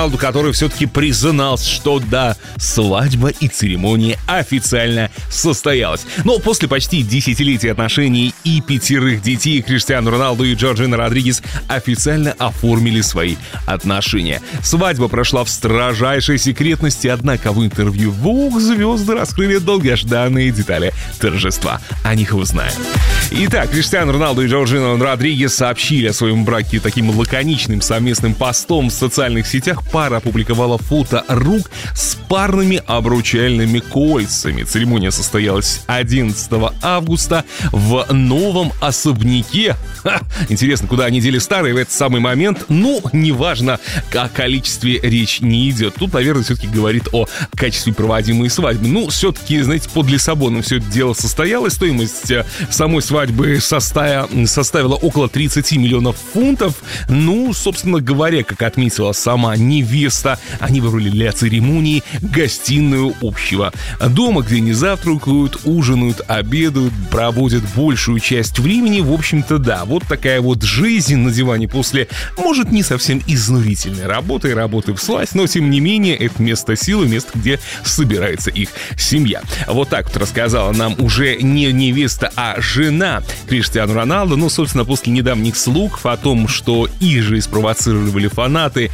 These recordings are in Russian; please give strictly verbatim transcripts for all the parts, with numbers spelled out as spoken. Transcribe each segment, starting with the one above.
Роналду, который все-таки признался, что да, свадьба и церемония официально состоялась. Но после почти десятилетия отношений и пятерых детей Криштиану Роналду и Джорджино Родригес официально оформили свои отношения. Свадьба прошла в строжайшей секретности, однако в интервью Vogue звезды раскрыли долгожданные детали торжества. О них узнаем. Итак, Криштиану Роналду и Джорджино Родригес сообщили о своем браке таким лаконичным совместным постом в социальных сетях. Пара опубликовала фото рук с парными обручальными кольцами. Церемония состоялась одиннадцатого августа в новом особняке. Ха, интересно, куда они дели старые в этот самый момент? Ну, неважно, о количестве речь не идет. Тут, наверное, все-таки говорит о качестве проводимой свадьбы. Ну, все-таки, знаете, под Лиссабоном все это дело состоялось. Стоимость самой свадьбы составила, составила около тридцать миллионов фунтов. Ну, собственно говоря, как отметила сама невеста, они выбрали для церемонии гостиную общего дома, где они завтракают, ужинают, обедают, проводят большую часть времени. В общем-то, да, вот такая вот жизнь на диване после, может, не совсем изнурительной работы и работы всласть, но, тем не менее, это место силы, место, где собирается их семья. Вот так вот рассказала нам уже не невеста, а жена Криштиану Роналду. Ну, собственно, после недавних слухов о том, что их же спровоцировали фанаты,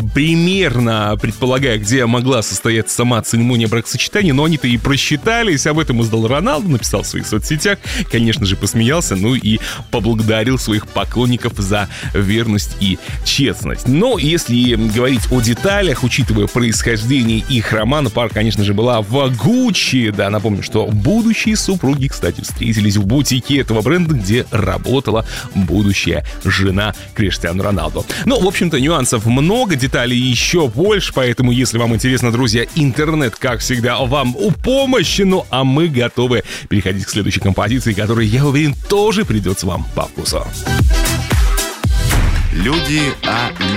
примерно предполагая, где могла состояться сама церемония бракосочетания, но они-то и просчитались. Об этом издал Роналду, написал в своих соцсетях, конечно же, посмеялся, ну и поблагодарил своих поклонников за верность и честность. Но если говорить о деталях, учитывая происхождение их романа, пара, конечно же, была в Гуччи. Да, напомню, что будущие супруги, кстати, встретились в бутике этого бренда, где работала будущая жена Криштиану Роналду. Ну, в общем-то, нюансов много, деталей еще больше, поэтому, если вам интересно, друзья, интернет, как всегда, вам у помощи. Ну, а мы готовы переходить к следующей композиции, которая, я уверен, тоже придется вам по вкусу. Люди о